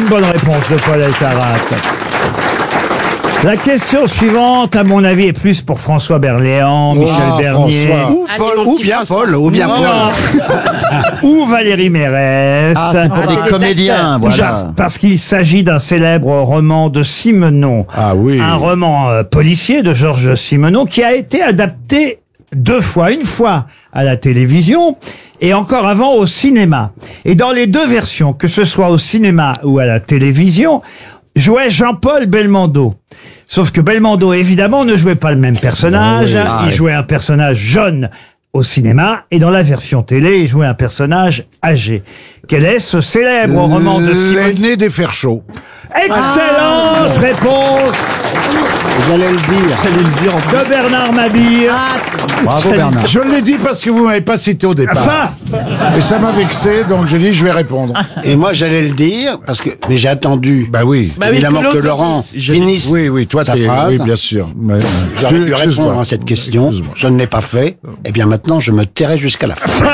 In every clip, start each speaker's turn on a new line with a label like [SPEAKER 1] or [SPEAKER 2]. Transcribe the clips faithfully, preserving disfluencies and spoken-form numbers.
[SPEAKER 1] une bonne réponse de Paul Elkarat. La question suivante, à mon avis, est plus pour François Berléand, Michel
[SPEAKER 2] Ah,
[SPEAKER 1] Bernier,
[SPEAKER 2] Ou, Paul, ou bien Paul, ou bien Paul.
[SPEAKER 1] ou Valérie Mérès.
[SPEAKER 3] Ah, c'est pour des comédiens, voilà.
[SPEAKER 1] Jar- Parce qu'il s'agit d'un célèbre roman de Simenon.
[SPEAKER 2] Ah oui.
[SPEAKER 1] Un roman euh, policier de Georges Simenon qui a été adapté deux fois. Une fois à la télévision et encore avant au cinéma. Et dans les deux versions, que ce soit au cinéma ou à la télévision, jouait Jean-Paul Belmondo. Sauf que Belmondo, évidemment, ne jouait pas le même personnage.
[SPEAKER 2] Ah oui.
[SPEAKER 1] Il jouait un personnage jeune au cinéma et dans la version télé, il jouait un personnage âgé. Quel est ce célèbre roman de Simenon?
[SPEAKER 2] L'aîné des fers chauds.
[SPEAKER 1] Excellente réponse
[SPEAKER 4] J'allais le dire.
[SPEAKER 3] J'allais le dire en
[SPEAKER 1] de Bernard Mabille.
[SPEAKER 3] Bravo Bernard.
[SPEAKER 2] Je l'ai dit parce que vous m'avez pas cité au départ.
[SPEAKER 1] Enfin,
[SPEAKER 2] Et ça m'a vexé, donc j'ai dit je vais répondre.
[SPEAKER 4] Et moi, j'allais le dire, parce que, mais j'ai attendu,
[SPEAKER 2] Bah oui.
[SPEAKER 5] Bah oui,
[SPEAKER 4] évidemment,
[SPEAKER 5] que
[SPEAKER 4] que,
[SPEAKER 5] l'autre
[SPEAKER 4] Laurent
[SPEAKER 5] dise.
[SPEAKER 4] finisse
[SPEAKER 2] Oui, oui, toi,
[SPEAKER 4] sa
[SPEAKER 2] t'es,
[SPEAKER 4] phrase.
[SPEAKER 2] oui, bien sûr. Mais,
[SPEAKER 4] J'aurais pu
[SPEAKER 2] excuse-moi.
[SPEAKER 4] répondre à cette question.
[SPEAKER 2] Excuse-moi.
[SPEAKER 4] Je ne l'ai pas fait. Eh bien, maintenant, je me tairai jusqu'à la fin.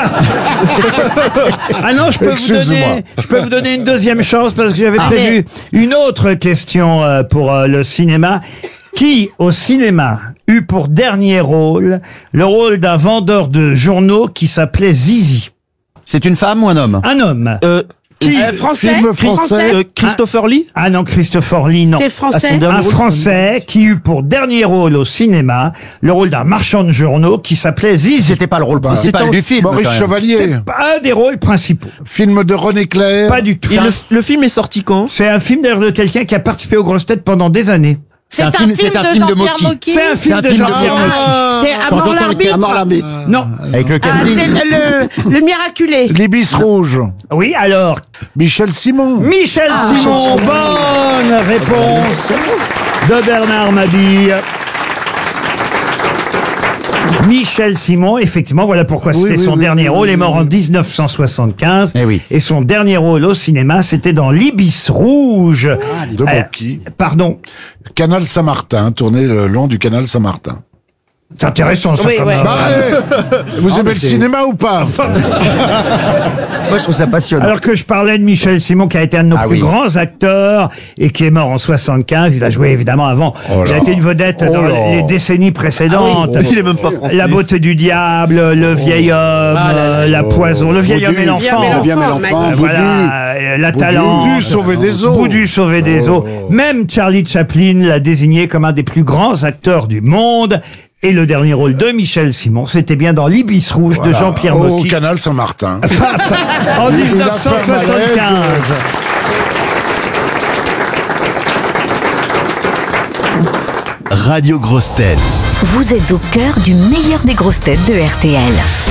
[SPEAKER 1] ah non, je peux vous
[SPEAKER 2] Excuse-moi.
[SPEAKER 1] donner, je peux vous donner une deuxième chance parce que j'avais
[SPEAKER 5] Ah.
[SPEAKER 1] prévu une autre question euh, pour euh, le cinéma. Qui, au cinéma, eut pour dernier rôle le rôle d'un vendeur de journaux qui s'appelait Zizi?
[SPEAKER 3] C'est une femme ou un homme?
[SPEAKER 1] Un homme.
[SPEAKER 3] Euh,
[SPEAKER 1] Qui
[SPEAKER 5] Euh, français,
[SPEAKER 2] Film français.
[SPEAKER 3] euh, Christopher Lee?
[SPEAKER 1] Ah non, Christopher Lee, non.
[SPEAKER 5] C'est français.
[SPEAKER 1] Un Français qui eut pour dernier rôle au cinéma le rôle d'un marchand de journaux qui s'appelait Zizi.
[SPEAKER 3] C'était pas le rôle principal
[SPEAKER 2] C'était
[SPEAKER 3] du film.
[SPEAKER 2] Maurice
[SPEAKER 3] quand même.
[SPEAKER 2] Chevalier.
[SPEAKER 1] Pas un des rôles principaux.
[SPEAKER 2] Film de René Clair.
[SPEAKER 1] Pas du tout.
[SPEAKER 5] Et le, le film est sorti quand?
[SPEAKER 1] C'est un film d'ailleurs de quelqu'un qui a participé aux grosses têtes pendant des années.
[SPEAKER 3] C'est un film, c'est un film de
[SPEAKER 6] Jean-Pierre
[SPEAKER 3] Mocky.
[SPEAKER 1] C'est un film
[SPEAKER 3] un
[SPEAKER 1] de
[SPEAKER 3] film de
[SPEAKER 1] Jean-Pierre
[SPEAKER 3] Mocky.
[SPEAKER 1] Mocky.
[SPEAKER 5] C'est à
[SPEAKER 3] Quand
[SPEAKER 5] mort
[SPEAKER 3] j'entends le
[SPEAKER 5] l'arbitre.
[SPEAKER 4] À mort l'arbitre.
[SPEAKER 1] Non.
[SPEAKER 3] Avec le
[SPEAKER 5] Ah,
[SPEAKER 3] casting.
[SPEAKER 5] c'est le, le miraculé.
[SPEAKER 2] L'Ibis rouge.
[SPEAKER 1] Oui, alors,
[SPEAKER 2] Michel Simon.
[SPEAKER 1] Michel Simon, bonne réponse de Bernard Mabille. Michel Simon, effectivement, voilà pourquoi c'était
[SPEAKER 2] oui,
[SPEAKER 1] son
[SPEAKER 2] oui,
[SPEAKER 1] dernier
[SPEAKER 2] oui,
[SPEAKER 1] rôle. Il est
[SPEAKER 2] oui,
[SPEAKER 1] mort
[SPEAKER 2] oui.
[SPEAKER 1] en dix-neuf cent soixante-quinze.
[SPEAKER 3] Eh oui.
[SPEAKER 1] Et son dernier rôle au cinéma, c'était dans L'Ibis rouge.
[SPEAKER 2] De
[SPEAKER 1] Euh,
[SPEAKER 2] Mocky.
[SPEAKER 1] pardon.
[SPEAKER 2] Canal Saint-Martin, tourné le long du canal Saint-Martin.
[SPEAKER 1] C'est intéressant, ça,
[SPEAKER 5] Oui,
[SPEAKER 1] comme,
[SPEAKER 5] ouais.
[SPEAKER 1] euh,
[SPEAKER 2] Bah, eh, vous aimez le
[SPEAKER 3] c'est-
[SPEAKER 2] cinéma ou pas?
[SPEAKER 3] Moi, je trouve ça passionnant.
[SPEAKER 1] Alors que je parlais de Michel Simon, qui a été un de nos
[SPEAKER 3] Ah
[SPEAKER 1] plus
[SPEAKER 3] oui.
[SPEAKER 1] grands acteurs et qui est mort en soixante-quinze. Il a joué évidemment avant.
[SPEAKER 2] Oh
[SPEAKER 1] il a
[SPEAKER 2] là.
[SPEAKER 1] été une vedette
[SPEAKER 2] Oh
[SPEAKER 1] dans
[SPEAKER 2] là.
[SPEAKER 1] les décennies précédentes.
[SPEAKER 3] Il est même pas français.
[SPEAKER 1] La beauté du diable, le vieil homme,
[SPEAKER 5] Ah là là.
[SPEAKER 1] euh, la poison, le vieil
[SPEAKER 2] Boudu.
[SPEAKER 1] homme et l'enfant.
[SPEAKER 5] Bien, mais
[SPEAKER 4] Bien, mais
[SPEAKER 5] l'enfant,
[SPEAKER 4] l'enfant,
[SPEAKER 5] magnifique.
[SPEAKER 1] Voilà, euh, la talent.
[SPEAKER 2] Boudu, sauver des eaux.
[SPEAKER 1] Boudu sauver des eaux. Même Charlie Chaplin l'a désigné comme un des plus grands acteurs du monde. Et le dernier rôle de Michel Simon, c'était bien dans L'Ibis rouge de
[SPEAKER 2] Voilà.
[SPEAKER 1] Jean-Pierre
[SPEAKER 2] Au
[SPEAKER 1] Mocky
[SPEAKER 2] canal Saint-Martin.
[SPEAKER 1] en
[SPEAKER 2] Il a
[SPEAKER 1] dix-neuf cent soixante-quinze.
[SPEAKER 7] Radio Grosses Têtes.
[SPEAKER 8] Vous êtes au cœur du meilleur des grosses têtes de R T L.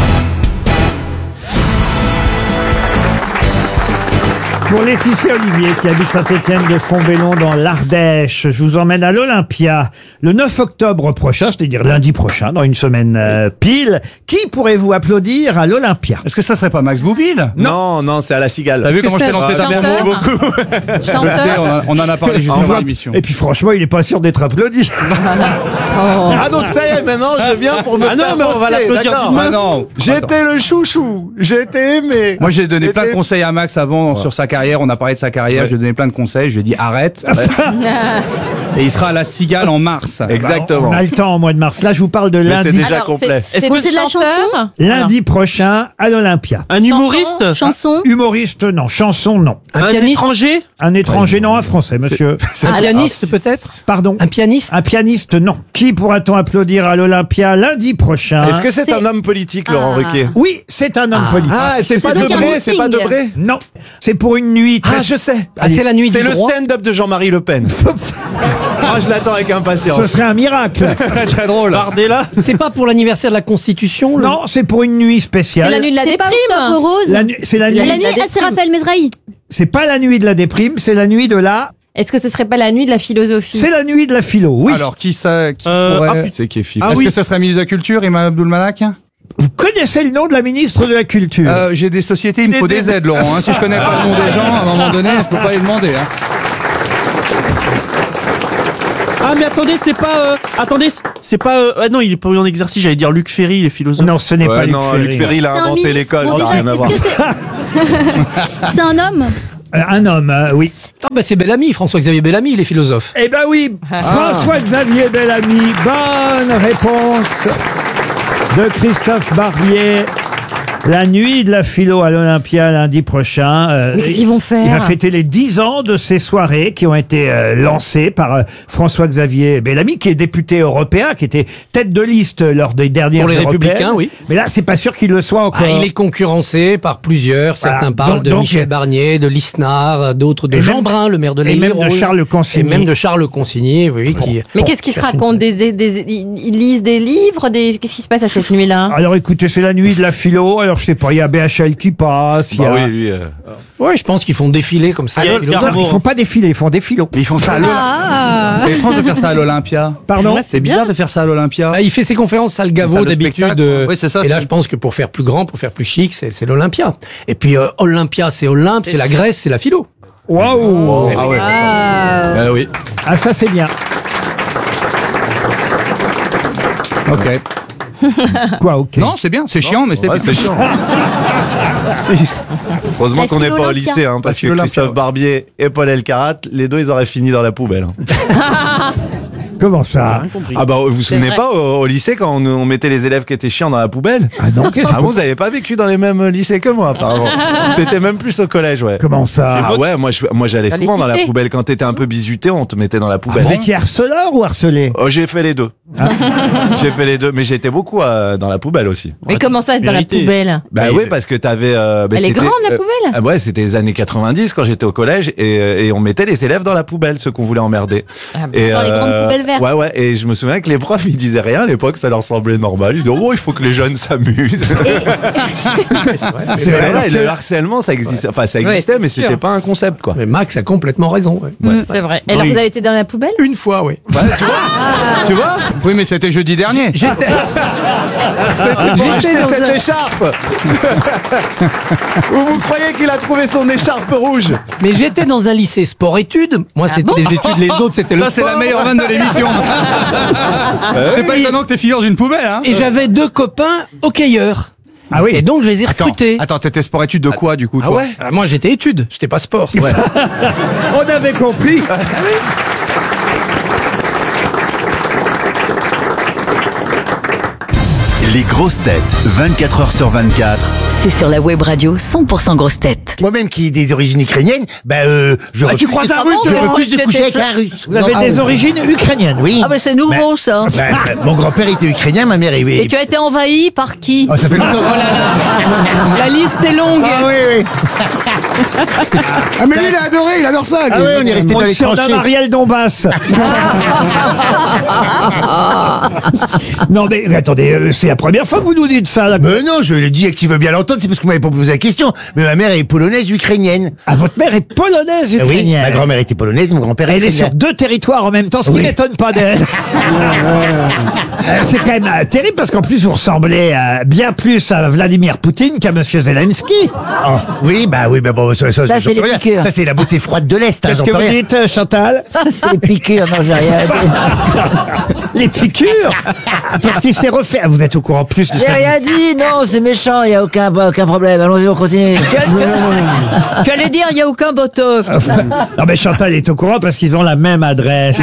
[SPEAKER 1] Pour Laetitia Olivier, qui habite Saint-Étienne de Fontbellon dans l'Ardèche, je vous emmène à l'Olympia le neuf octobre prochain, c'est-à-dire lundi prochain, dans une semaine euh, pile. Qui pourrez-vous applaudir à l'Olympia?
[SPEAKER 9] Est-ce que ça serait pas Max Boublil?
[SPEAKER 10] Non, non, c'est à la cigale.
[SPEAKER 9] T'as vu comment je t'ai
[SPEAKER 6] c'est
[SPEAKER 9] lancé
[SPEAKER 6] un
[SPEAKER 9] ta
[SPEAKER 6] chanteur
[SPEAKER 10] Merci beaucoup.
[SPEAKER 9] Je sais,
[SPEAKER 6] Chanteur.
[SPEAKER 9] on, a- on en a parlé juste
[SPEAKER 1] On
[SPEAKER 9] avant
[SPEAKER 1] voit-
[SPEAKER 9] l'émission.
[SPEAKER 1] Et puis franchement, il n'est pas sûr d'être applaudi.
[SPEAKER 10] Ah donc ça y est, maintenant je viens pour me
[SPEAKER 5] Ah non,
[SPEAKER 10] faire
[SPEAKER 5] mais on va
[SPEAKER 10] voter,
[SPEAKER 5] l'applaudir
[SPEAKER 10] d'accord.
[SPEAKER 5] demain.
[SPEAKER 9] Ah non.
[SPEAKER 10] J'ai
[SPEAKER 9] Attends.
[SPEAKER 10] été le chouchou, j'ai été aimé.
[SPEAKER 9] Moi, j'ai donné plein de
[SPEAKER 10] J'étais-
[SPEAKER 9] conseils à Max avant sur sa carrière. On a parlé de sa carrière. Je lui ai donné plein de conseils. Je lui ai dit arrête. Et il sera à la Cigale en mars.
[SPEAKER 10] Exactement.
[SPEAKER 1] On a le temps au mois de mars. Là, je vous parle de
[SPEAKER 10] Mais c'est
[SPEAKER 1] lundi.
[SPEAKER 10] déjà
[SPEAKER 6] Alors,
[SPEAKER 10] complet.
[SPEAKER 6] c'est- C'est c'est de la chanson
[SPEAKER 1] Lundi prochain à l'Olympia.
[SPEAKER 5] Un humoriste?
[SPEAKER 6] Chanson.
[SPEAKER 1] Humoriste, non. Chanson, non.
[SPEAKER 5] Un, étranger?
[SPEAKER 1] Un étranger, non. Un français, monsieur.
[SPEAKER 5] Un pianiste, peut-être?
[SPEAKER 1] Pardon.
[SPEAKER 5] Un pianiste?
[SPEAKER 1] Un pianiste, non. Qui pourra-t-on applaudir à l'Olympia lundi prochain?
[SPEAKER 10] Est-ce que c'est
[SPEAKER 6] C'est-
[SPEAKER 10] un homme politique, Laurent
[SPEAKER 6] Ah.
[SPEAKER 10] Ruquier?
[SPEAKER 1] Oui, c'est un homme politique.
[SPEAKER 10] Ah, et c'est pas
[SPEAKER 6] donc un
[SPEAKER 10] Debré, c'est pas
[SPEAKER 6] meeting.
[SPEAKER 10] Debré?
[SPEAKER 1] Non, c'est pour une nuit très...
[SPEAKER 10] Ah, je sais.
[SPEAKER 5] Ah, c'est la nuit
[SPEAKER 10] C'est
[SPEAKER 5] du
[SPEAKER 10] le
[SPEAKER 5] droit?
[SPEAKER 10] stand-up de Jean-Marie Le Pen. Ah, je l'attends avec
[SPEAKER 1] Ce
[SPEAKER 10] impatience.
[SPEAKER 1] serait un miracle.
[SPEAKER 9] Très très drôle.
[SPEAKER 10] Bardella.
[SPEAKER 5] C'est pas pour l'anniversaire de la Constitution? le-
[SPEAKER 1] Non, c'est pour une nuit spéciale.
[SPEAKER 6] C'est la nuit de la
[SPEAKER 11] C'est pas Octobre
[SPEAKER 6] déprime.
[SPEAKER 11] Rose.
[SPEAKER 1] La nu- C'est la
[SPEAKER 6] La
[SPEAKER 1] nuit.
[SPEAKER 11] La nuit,
[SPEAKER 6] la
[SPEAKER 11] ah, c'est
[SPEAKER 6] déprime.
[SPEAKER 11] Raphaël Mesrahi.
[SPEAKER 1] C'est pas la nuit de la déprime, c'est la nuit de la.
[SPEAKER 6] Est-ce que ce serait pas la nuit de la philosophie?
[SPEAKER 1] C'est la nuit de la philo. Oui.
[SPEAKER 9] Alors qui ça qui
[SPEAKER 5] Euh,
[SPEAKER 9] pourrait-
[SPEAKER 10] C'est qui est film.
[SPEAKER 9] Est-ce que ce serait ministre de la Culture, Imam Abdul Malak?
[SPEAKER 1] Vous connaissez le nom de la ministre de la Culture?
[SPEAKER 9] Euh, J'ai des sociétés, il me faut des aides, Laurent. hein. Si je connais pas le nom des gens, à un moment donné, je peux pas les demander. Hein.
[SPEAKER 12] Ah mais attendez, c'est pas... euh, attendez, c'est pas... euh, ah non, il est pas en exercice, j'allais dire Luc Ferry, il est philosophe.
[SPEAKER 1] Non, ce n'est pas
[SPEAKER 10] Ouais,
[SPEAKER 1] Luc
[SPEAKER 10] non,
[SPEAKER 1] Ferry.
[SPEAKER 10] Luc Ferry, il a
[SPEAKER 11] C'est un
[SPEAKER 10] inventé
[SPEAKER 11] ministre.
[SPEAKER 10] l'école,
[SPEAKER 11] Bon,
[SPEAKER 10] ça n'a
[SPEAKER 11] déjà,
[SPEAKER 10] rien à voir.
[SPEAKER 11] est-ce que c'est- C'est un homme.
[SPEAKER 1] Euh, Un homme, euh, oui.
[SPEAKER 5] Ah bah c'est Bellamy, François-Xavier Bellamy, il est philosophe.
[SPEAKER 1] Eh ben oui, François-Xavier Bellamy. Bonne réponse de Christophe Barbier. La nuit de la philo à l'Olympia lundi prochain. Euh,
[SPEAKER 6] Mais qu'est-ce qu'ils vont faire?
[SPEAKER 1] Il va fêter les dix ans de ces soirées qui ont été euh, lancées par euh, François-Xavier Bellamy, qui est député européen, qui était tête de liste lors des dernières
[SPEAKER 5] Pour les
[SPEAKER 1] européennes.
[SPEAKER 5] Républicains, oui.
[SPEAKER 1] Mais là, c'est pas sûr qu'il le soit encore.
[SPEAKER 5] Ah, il est concurrencé par plusieurs. Certains
[SPEAKER 1] Voilà.
[SPEAKER 5] parlent
[SPEAKER 1] Donc-
[SPEAKER 5] de
[SPEAKER 1] donc-
[SPEAKER 5] Michel Barnier, de Lisnard, d'autres de
[SPEAKER 1] Et
[SPEAKER 5] Jean
[SPEAKER 1] même-
[SPEAKER 5] Brun, le maire de
[SPEAKER 1] et
[SPEAKER 5] l'île
[SPEAKER 1] même de
[SPEAKER 5] Rouge.
[SPEAKER 1] Charles Consigny.
[SPEAKER 5] Et même de Charles Consigny, oui, qui...
[SPEAKER 6] Mais qu'est-ce qu'ils se racontent des, des, des- Ils lisent des livres des... Qu'est-ce qui se passe à cette nuit-là?
[SPEAKER 1] Alors écoutez, c'est la nuit de la philo. Alors je sais pas, il y a B H L qui passe. Il y
[SPEAKER 10] Bah
[SPEAKER 1] a...
[SPEAKER 10] oui, lui. euh,
[SPEAKER 5] Ouais, je pense qu'ils font défiler comme ça.
[SPEAKER 12] Ah,
[SPEAKER 5] les
[SPEAKER 12] le-
[SPEAKER 5] philosophes.
[SPEAKER 1] Non, ils font pas défiler, ils font des philos.
[SPEAKER 9] Mais ils font ça à l'Olympia.
[SPEAKER 6] Ah,
[SPEAKER 9] C'est étrange de faire ça à l'Olympia.
[SPEAKER 1] Pardon.
[SPEAKER 9] C'est bizarre de faire ça à l'Olympia.
[SPEAKER 5] Ah, il fait ses conférences salle Gaveau
[SPEAKER 9] Salle de
[SPEAKER 5] d'habitude.
[SPEAKER 9] spectacle,
[SPEAKER 5] euh,
[SPEAKER 9] oui, c'est ça,
[SPEAKER 5] et là,
[SPEAKER 9] c'est-
[SPEAKER 5] je pense que pour faire plus grand, pour faire plus chic, c'est c'est l'Olympia. Et puis euh, Olympia, c'est Olympe, c'est la Grèce, c'est la philo.
[SPEAKER 1] Waouh.
[SPEAKER 9] Ah ouais.
[SPEAKER 10] Ah oui.
[SPEAKER 1] Ah ça c'est bien.
[SPEAKER 9] Ok.
[SPEAKER 1] Quoi, ok.
[SPEAKER 9] Non, c'est bien, c'est chiant, mais c'est
[SPEAKER 10] Ouais,
[SPEAKER 9] bien.
[SPEAKER 10] c'est chiant. Heureusement
[SPEAKER 6] La
[SPEAKER 10] qu'on n'est pas au
[SPEAKER 6] philo-Olympia.
[SPEAKER 10] lycée, hein, parce que
[SPEAKER 9] philo-Olympia,
[SPEAKER 10] Christophe
[SPEAKER 9] ouais.
[SPEAKER 10] Barbier et Paul Elkarat, les deux, ils auraient fini dans la poubelle. hein.
[SPEAKER 1] Comment ça?
[SPEAKER 10] Ah bah, vous vous souvenez
[SPEAKER 6] vrai.
[SPEAKER 10] pas au, au lycée quand on, on mettait les élèves qui étaient chiants dans la poubelle?
[SPEAKER 1] Ah non, qu'est-ce
[SPEAKER 10] Ah
[SPEAKER 1] que-
[SPEAKER 10] bon, vous avez pas vécu dans les mêmes lycées que moi, apparemment. C'était même plus au collège, ouais.
[SPEAKER 1] Comment ça?
[SPEAKER 10] Ah ouais, moi, je- moi j'allais
[SPEAKER 6] Dans les
[SPEAKER 10] souvent dans la
[SPEAKER 6] cités.
[SPEAKER 10] poubelle. Quand t'étais un peu bizuté, on te mettait dans la poubelle.
[SPEAKER 1] Vous étiez harceleur ou harcelé?
[SPEAKER 10] Oh, j'ai fait les deux. J'ai fait les deux, mais j'étais beaucoup euh, dans la poubelle aussi.
[SPEAKER 6] mais comment ça, être dans la
[SPEAKER 12] vérité.
[SPEAKER 6] poubelle?
[SPEAKER 10] Bah
[SPEAKER 12] Oui,
[SPEAKER 10] oui,
[SPEAKER 12] mais-
[SPEAKER 10] parce que t'avais. Euh, bah,
[SPEAKER 6] Elle est
[SPEAKER 10] c'était,
[SPEAKER 6] grande, la
[SPEAKER 10] euh,
[SPEAKER 6] poubelle?
[SPEAKER 10] ah ouais, c'était les années quatre-vingt-dix quand j'étais au collège et, euh, et on mettait les élèves dans la poubelle, ceux qu'on voulait emmerder.
[SPEAKER 6] Ah,
[SPEAKER 10] Et,
[SPEAKER 6] dans les grandes poubelles vertes.
[SPEAKER 10] Ouais, ouais. Et je me souviens que les profs, ils disaient rien à l'époque, ça leur semblait normal. Ils disaient, oh, il faut que les jeunes s'amusent.
[SPEAKER 1] C'est
[SPEAKER 10] Mais
[SPEAKER 1] vrai,
[SPEAKER 10] voilà, et
[SPEAKER 1] alors
[SPEAKER 10] le
[SPEAKER 1] que-
[SPEAKER 10] harcèlement, ça existait. Enfin, ça
[SPEAKER 6] Ouais,
[SPEAKER 10] existait,
[SPEAKER 6] c'est
[SPEAKER 10] mais
[SPEAKER 6] sûr.
[SPEAKER 10] c'était pas un concept, quoi.
[SPEAKER 5] Mais Max a complètement raison. ouais.
[SPEAKER 6] Mm, c'est vrai. Et alors,
[SPEAKER 5] Oui.
[SPEAKER 6] vous avez été dans la poubelle?
[SPEAKER 5] Une fois, oui.
[SPEAKER 10] Tu vois?
[SPEAKER 9] Oui, mais c'était jeudi dernier.
[SPEAKER 10] C'était pour acheter
[SPEAKER 5] dans
[SPEAKER 10] cette
[SPEAKER 5] un-
[SPEAKER 10] écharpe. Ou vous croyez qu'il a trouvé son écharpe rouge?
[SPEAKER 5] Mais j'étais dans un lycée sport-études. Moi, c'était
[SPEAKER 6] bon
[SPEAKER 5] les études, les autres, c'était le
[SPEAKER 9] Ça, c'est
[SPEAKER 5] sport.
[SPEAKER 9] la meilleure vanne de l'émission. C'est pas étonnant que t'es figure d'une poubelle, hein.
[SPEAKER 5] Et j'avais deux copains hockeyeurs.
[SPEAKER 1] Ah oui.
[SPEAKER 5] Et donc, je les ai
[SPEAKER 9] Attends,
[SPEAKER 5] recrutés.
[SPEAKER 9] attends, t'étais sport-études de quoi, du coup,
[SPEAKER 10] Ah
[SPEAKER 9] toi
[SPEAKER 10] ouais?
[SPEAKER 5] Ah, moi, j'étais études, j'étais pas sport.
[SPEAKER 1] On avait compris.
[SPEAKER 7] Les grosses têtes, vingt-quatre heures sur vingt-quatre.
[SPEAKER 8] C'est sur la web radio cent pour cent grosses têtes.
[SPEAKER 3] Moi-même qui ai des origines ukrainiennes, ben euh, je
[SPEAKER 2] Ah, tu croises un russe,
[SPEAKER 3] je
[SPEAKER 2] toi
[SPEAKER 3] refuse de
[SPEAKER 6] Tu
[SPEAKER 3] coucher
[SPEAKER 6] étais-
[SPEAKER 3] avec un russe.
[SPEAKER 1] Vous avez
[SPEAKER 3] Non,
[SPEAKER 1] des
[SPEAKER 3] ah,
[SPEAKER 1] origines ukrainiennes.
[SPEAKER 3] Oui.
[SPEAKER 6] Ah, bah c'est nouveau, ça.
[SPEAKER 3] Ben, ben, mon grand-père était ukrainien, ma mère est.
[SPEAKER 6] Et tu as été envahi par qui?
[SPEAKER 3] Oh, ça fait longtemps.
[SPEAKER 6] La liste est longue.
[SPEAKER 3] Ah oui, oui.
[SPEAKER 2] Ah, mais lui, il a adoré, il adore ça. lui.
[SPEAKER 3] Ah oui, on est resté dans
[SPEAKER 1] On
[SPEAKER 3] les
[SPEAKER 1] surnomme
[SPEAKER 3] tranchées.
[SPEAKER 1] Ariel Dombas. Non mais attendez, euh, c'est la première fois que vous nous dites ça. là.
[SPEAKER 3] Mais non, je le dis à qui veut bien l'entendre, c'est parce que vous m'avez pas posé la question. Mais ma mère est polonaise ukrainienne.
[SPEAKER 1] Ah, votre mère est polonaise
[SPEAKER 3] Ah oui,
[SPEAKER 1] ukrainienne.
[SPEAKER 3] ma grand-mère était polonaise, mon grand-père
[SPEAKER 1] Elle est
[SPEAKER 3] ukrainien.
[SPEAKER 1] sur deux territoires en même temps, ce qui
[SPEAKER 3] Oui.
[SPEAKER 1] n'étonne pas d'elle. Euh, C'est quand même euh, terrible parce qu'en plus vous ressemblez euh, bien plus à Vladimir Poutine qu'à Monsieur Zelensky.
[SPEAKER 3] Oh, oui, bah oui, bah bon, ça, ça,
[SPEAKER 6] Ça,
[SPEAKER 3] je-
[SPEAKER 6] c'est les
[SPEAKER 3] rien.
[SPEAKER 6] piqûres.
[SPEAKER 3] Ça, c'est la beauté froide de l'Est. hein,
[SPEAKER 1] Qu'est-ce que
[SPEAKER 3] j'entends
[SPEAKER 1] vous
[SPEAKER 3] rien.
[SPEAKER 1] dites, euh, Chantal?
[SPEAKER 6] Ça, c'est les piqûres. Non, j'ai rien dit.
[SPEAKER 1] Les piqûres. Parce qu'il s'est refait. Ah, vous êtes au courant plus de
[SPEAKER 6] J'ai
[SPEAKER 1] ça.
[SPEAKER 6] rien dit. Non, c'est méchant. Il n'y a aucun, aucun problème. Allons-y, on continue. Tu allais dire, il n'y a aucun bottom.
[SPEAKER 1] Non mais Chantal est au courant parce qu'ils ont la même adresse.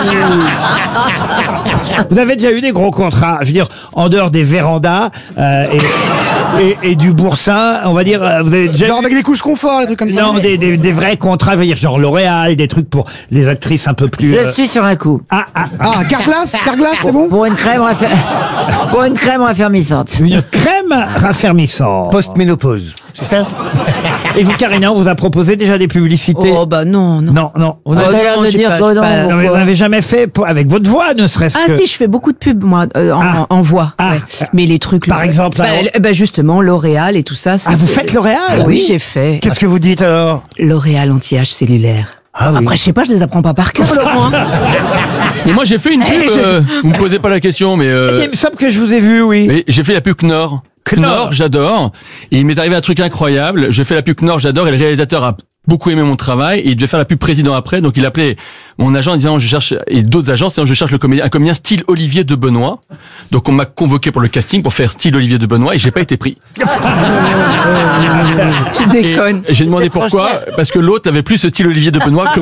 [SPEAKER 1] Vous avez déjà eu des gros contrats, je veux dire, en dehors des vérandas euh, et, et, et du boursin, on va dire, euh, vous avez déjà
[SPEAKER 2] Genre
[SPEAKER 1] eu-
[SPEAKER 2] avec des couches confort, des trucs comme ça.
[SPEAKER 1] non, des, des, des vrais contrats, je veux dire, genre L'Oréal, des trucs pour les actrices un peu plus... euh,
[SPEAKER 6] Je suis sur un coup.
[SPEAKER 1] Ah, ah,
[SPEAKER 2] Ah, Carglass, Carglass, c'est bon?
[SPEAKER 6] Pour une crème, raffer- pour une crème raffermissante.
[SPEAKER 1] une crème raffermissante.
[SPEAKER 3] Post-ménopause. C'est ça?
[SPEAKER 1] Et vous, Karina, on vous a proposé déjà des publicités?
[SPEAKER 6] Oh, bah non, non.
[SPEAKER 1] Non, non. On a-
[SPEAKER 6] Oh, l'air de
[SPEAKER 11] j'ai
[SPEAKER 6] dire
[SPEAKER 11] pas-
[SPEAKER 6] que
[SPEAKER 11] j'ai
[SPEAKER 6] non,
[SPEAKER 11] pas-
[SPEAKER 1] non, mais vous
[SPEAKER 6] pourquoi
[SPEAKER 1] n'avez jamais fait pour- avec votre voix, ne serait-ce
[SPEAKER 11] Ah
[SPEAKER 1] que...
[SPEAKER 11] si, je fais beaucoup de pubs moi euh, en,
[SPEAKER 1] Ah.
[SPEAKER 11] en- en voix.
[SPEAKER 1] Ah.
[SPEAKER 11] ouais. Mais les trucs.
[SPEAKER 1] Par exemple,
[SPEAKER 11] bah,
[SPEAKER 1] alors
[SPEAKER 11] l- bah, justement, L'Oréal et tout ça. c'est-
[SPEAKER 1] Ah, vous faites L'Oréal?
[SPEAKER 11] Oui, j'ai fait.
[SPEAKER 1] Qu'est-ce que vous dites alors?
[SPEAKER 11] L'Oréal anti-âge cellulaire. Après, je sais pas, je les apprends pas par cœur, Laurent. hein.
[SPEAKER 13] Mais moi j'ai fait une pub,
[SPEAKER 11] Eh, je-
[SPEAKER 13] euh, vous me posez pas la question, mais, euh,
[SPEAKER 1] Il me semble que je vous ai vu, oui.
[SPEAKER 13] mais j'ai fait la pub Knorr.
[SPEAKER 1] Knorr.
[SPEAKER 13] Knorr, j'adore. Et il m'est arrivé un truc incroyable. Je fais la pub Knorr, j'adore, et le réalisateur a beaucoup aimé mon travail et il devait faire la pub président après, donc il appelait mon agent en disant je cherche et d'autres agents en disant je cherche le comédien, un comédien style Olivier de Benoît. Donc on m'a convoqué pour le casting pour faire style Olivier de Benoît et j'ai pas été pris.
[SPEAKER 11] Tu déconnes.
[SPEAKER 13] Et j'ai demandé pourquoi, parce que l'autre avait plus ce style Olivier de Benoît que